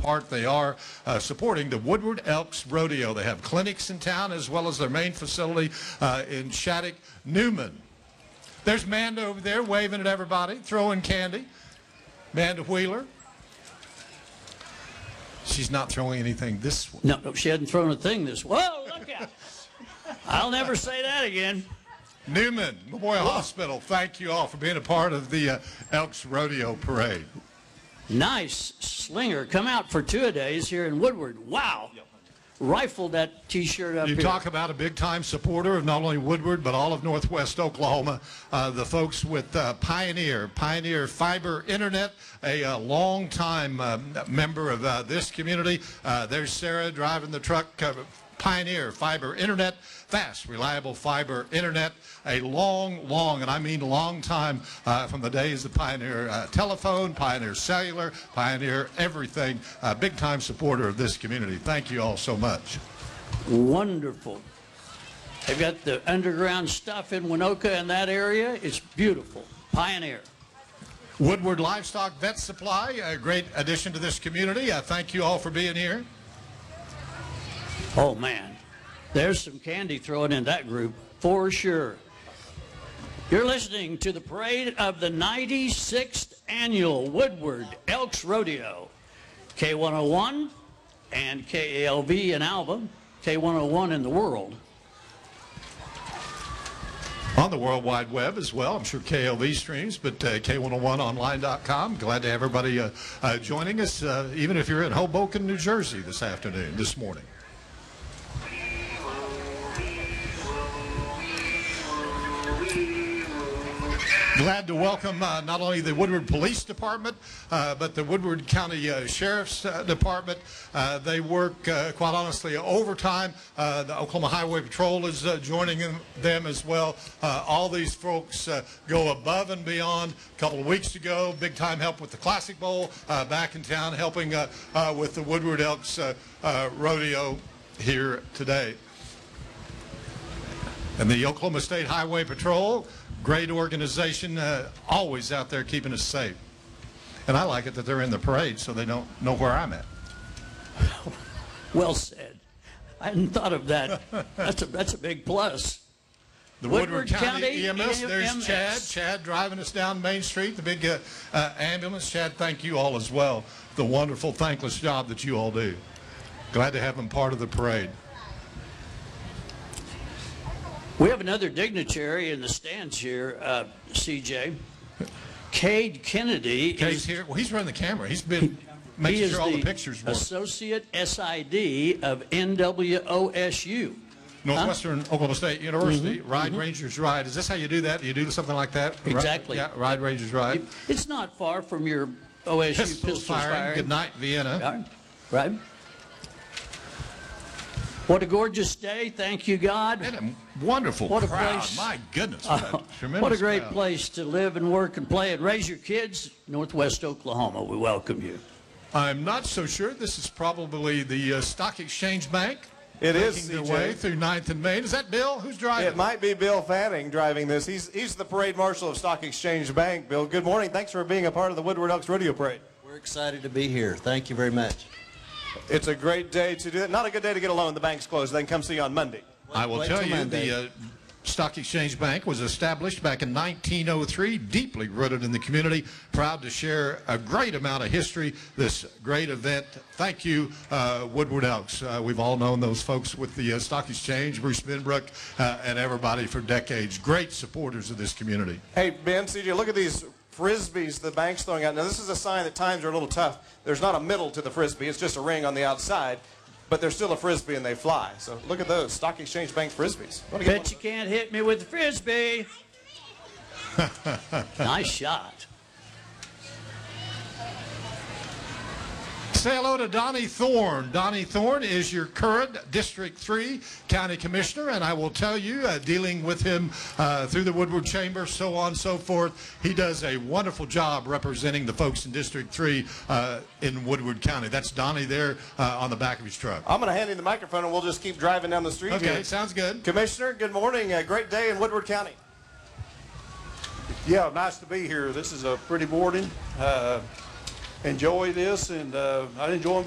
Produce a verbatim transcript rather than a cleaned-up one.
part they are uh, supporting the Woodward Elks Rodeo. They have clinics in town as well as their main facility uh, in Shattuck, Newman. There's Manda over there waving at everybody, throwing candy. Manda Wheeler. She's not throwing anything this way. No, no, she hadn't thrown a thing this way. Whoa, look out. I'll never say that again. Newman Memorial Whoa. Hospital, thank you all for being a part of the uh, Elks Rodeo Parade. Nice slinger. Come out for two-a-days here in Woodward. Wow. Rifled that T-shirt up you here. You talk about a big-time supporter of not only Woodward, but all of Northwest Oklahoma. Uh, the folks with uh, Pioneer, Pioneer Fiber Internet, a uh, long-time uh, member of uh, this community. Uh, there's Sarah driving the truck. Uh, Pioneer Fiber Internet, fast, reliable fiber internet, a long, long, and I mean long time uh, from the days of Pioneer uh, Telephone, Pioneer Cellular, Pioneer everything, uh, big-time supporter of this community. Thank you all so much. Wonderful. They've got the underground stuff in Winoka and that area. It's beautiful. Pioneer. Woodward Livestock Vet Supply, a great addition to this community. Uh, thank you all for being here. Oh, man, there's some candy thrown in that group for sure. You're listening to the parade of the ninety-sixth Annual Woodward Elks Rodeo. K one oh one and K A L V in Alva, K one oh one in the world. On the World Wide Web as well. I'm sure K L V streams, but uh, K one oh one online dot com. Glad to have everybody uh, uh, joining us, uh, even if you're in Hoboken, New Jersey this afternoon, this morning. Glad to welcome uh, not only the Woodward Police Department, uh, but the Woodward County uh, Sheriff's uh, Department. Uh, they work, uh, quite honestly, overtime. Uh, the Oklahoma Highway Patrol is uh, joining them, them as well. Uh, all these folks uh, go above and beyond. A couple of weeks ago, big-time help with the Classic Bowl, uh, back in town helping uh, uh, with the Woodward Elks uh, uh, Rodeo here today. And the Oklahoma State Highway Patrol, great organization, uh, always out there keeping us safe. And I like it that they're in the parade so they don't know where I'm at. Well said. I hadn't thought of that. That's a, that's a big plus. The Woodward, Woodward County, County E M S, there's E M S. Chad. Chad driving us down Main Street, the big uh, uh, ambulance. Chad, thank you all as well. The wonderful, thankless job that you all do. Glad to have them part of the parade. We have another dignitary in the stands here, uh, C J. Cade Kennedy. Cade's is, here. Well, he's running the camera. He's been making he sure all the, the pictures work. Associate S I D of N W O S U. Northwestern huh? Oklahoma State University. Mm-hmm. Ride mm-hmm. Rangers Ride. Is this how you do that? Do you do something like that? Exactly. Yeah, Ride Rangers Ride. It's not far from your O S U Pistols, Pistols firing. firing. Good night, Vienna. Right. What a gorgeous day. Thank you, God. And a wonderful what a crowd. Place. My goodness. Uh, What a, tremendous what a great crowd. place to live and work and play and raise your kids. Northwest Oklahoma, we welcome you. I'm not so sure. This is probably the uh, Stock Exchange Bank. It is, making their C J. way through ninth and Main. Is that Bill? Who's driving? It might be Bill Fanning driving this. He's, he's the parade marshal of Stock Exchange Bank. Bill, good morning. Thanks for being a part of the Woodward Elks Rodeo Parade. We're excited to be here. Thank you very much. It's a great day to do it. Not a good day to get a loan. The bank's closed. They can come see you on Monday. I will Wait tell till you, Monday. the uh, Stock Exchange Bank was established back in nineteen oh three, deeply rooted in the community, proud to share a great amount of history, this great event. Thank you, uh, Woodward Elks. Uh, we've all known those folks with the uh, Stock Exchange, Bruce Benbrook, uh, and everybody for decades. Great supporters of this community. Hey, Ben, C J, look at these Frisbees the bank's throwing out. Now, this is a sign that times are a little tough. There's not a middle to the Frisbee. It's just a ring on the outside. But they're still a Frisbee and they fly. So look at those Stock Exchange Bank Frisbees. Bet you can't hit me with the Frisbee. Nice shot. Say hello to Donnie Thorne. Donnie Thorne is your current District three County Commissioner, and I will tell you, uh, dealing with him uh, through the Woodward Chamber, so on and so forth, he does a wonderful job representing the folks in District three uh, in Woodward County. That's Donnie there uh, on the back of his truck. I'm going to hand you the microphone, and we'll just keep driving down the street Okay, here. sounds good. Commissioner, good morning. A great day in Woodward County. Yeah, nice to be here. This is a pretty morning. Uh, enjoy this, and uh, I enjoy